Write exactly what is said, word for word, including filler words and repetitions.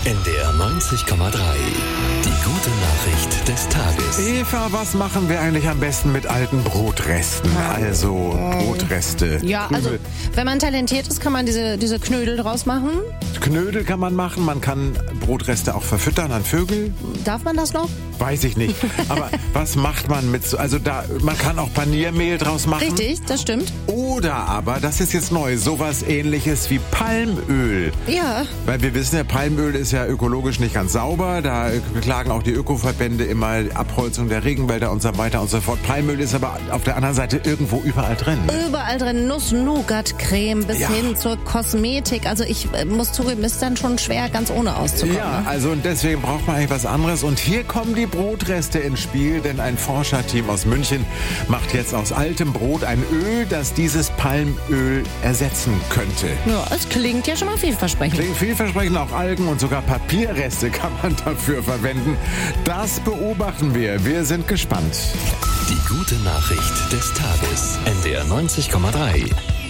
N D R neunzig Komma drei. Die gute Nachricht des Tages. Eva, was machen wir eigentlich am besten mit alten Brotresten? Also Brotreste. Ja, also wenn man talentiert ist, kann man diese, diese Knödel draus machen. Knödel kann man machen, man kann Brotreste auch verfüttern an Vögel. Darf man das noch? Weiß ich nicht. Aber was macht man mit so, also da, man kann auch Paniermehl draus machen. Richtig, das stimmt. Oder aber, das ist jetzt neu, sowas Ähnliches wie Palmöl. Ja. Weil wir wissen ja, Palmöl ist ja ökologisch nicht ganz sauber. Da klagen auch die Ökoverbände immer Abholzung der Regenwälder und so weiter und so fort. Palmöl ist aber auf der anderen Seite irgendwo überall drin. Überall drin, Nuss-Nougat-Creme bis Ja. hin zur Kosmetik. Also ich äh, muss zugeben, ist dann schon schwer, ganz ohne auszukommen. Ja, Ne? also und deswegen braucht man eigentlich was anderes. Und hier kommen die Brotreste ins Spiel, denn ein Forscherteam aus München macht jetzt aus altem Brot ein Öl, das dieses Palmöl ersetzen könnte. Ja, es klingt ja schon mal vielversprechend. Klingt vielversprechend, auch Algen und sogar Papierreste kann man dafür verwenden. Das beobachten wir. Wir sind gespannt. Die gute Nachricht des Tages. N D R neunzig Komma drei.